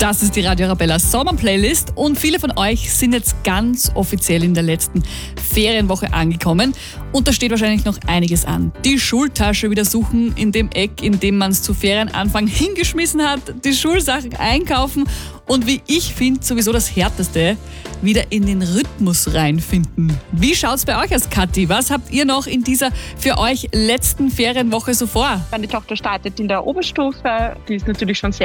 Das ist die Radio Arabella Sommerplaylist und viele von euch sind jetzt ganz offiziell in der letzten Ferienwoche angekommen und da steht wahrscheinlich noch einiges an. Die Schultasche wieder suchen in dem Eck, in dem man es zu Ferienanfang hingeschmissen hat, die Schulsachen einkaufen und wie ich finde, sowieso das Härteste, wieder in den Rhythmus reinfinden. Wie schaut's bei euch aus, Kathi? Was habt ihr noch in dieser für euch letzten Ferienwoche so vor? Meine Tochter startet in der Oberstufe, die ist natürlich schon sehr